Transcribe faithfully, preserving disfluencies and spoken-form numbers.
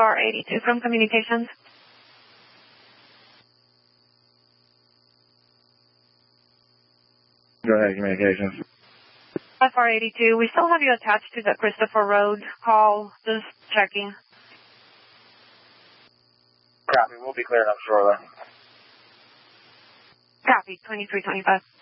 R eighty-two from Communications. Go ahead, Communications. F R eighty-two, we still have you attached to the Christopher Road call. Just checking. Copy. We'll be clearing up shortly. Copy. twenty-three twenty-five.